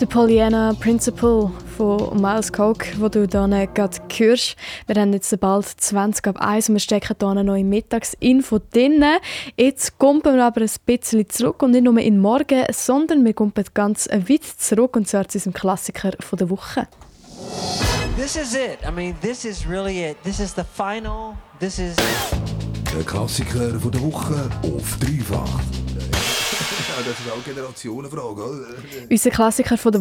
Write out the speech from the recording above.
The Pollyanna Principle von Miles Coke, wo du hier gerade hörst. Wir haben jetzt bald 20 ab 1 und wir stecken hier eine neue Mittagsinfo drin. Jetzt kumpen wir aber ein bisschen zurück und nicht nur in den Morgen, sondern wir kumpen ganz weit zurück und zwar zu unserem Klassiker von der Woche. This is it. I mean, this is really it. This is the final. This is... Der Klassiker von der Woche auf dreifach. Ja, das ist auch eine Generationenfrage, oder? Unser Klassiker von der